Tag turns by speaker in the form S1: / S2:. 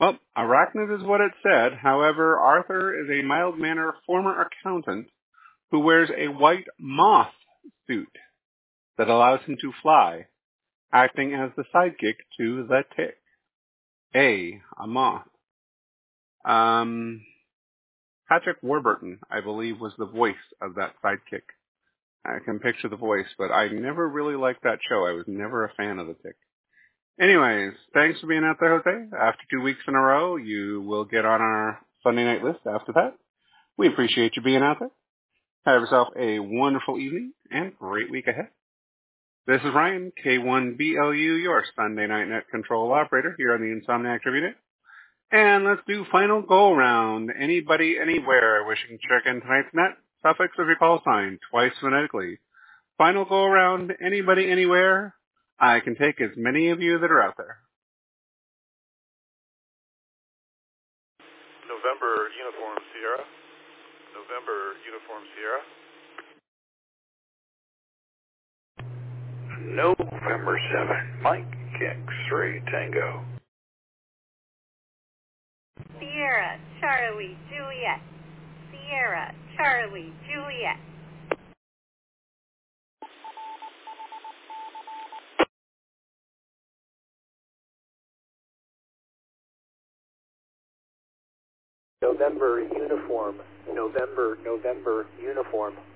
S1: Well, arachnid is what it said. However, Arthur is a mild-mannered former accountant who wears a white moth suit that allows him to fly, acting as the sidekick to the Tick. A moth. Patrick Warburton, I believe, was the voice of that sidekick. I can picture the voice, but I never really liked that show. I was never a fan of the Tick. Anyways, thanks for being out there, Jose. After 2 weeks in a row, you will get on our Sunday night list after that. We appreciate you being out there. Have yourself a wonderful evening and great week ahead. This is Ryan, K1BLU, your Sunday night net control operator here on the Insomniac Tribune. And let's do final go-round. Anybody, anywhere wishing to check in tonight's net, suffix of your call sign, twice phonetically. Final go-around, anybody, anywhere. I can take as many of you that are out there.
S2: November Uniform Sierra. November Uniform Sierra.
S3: November 7, Mike, X-Ray Tango.
S4: Sierra, Charlie, Juliet. Sierra, Charlie, Juliet.
S5: November Uniform, November Uniform.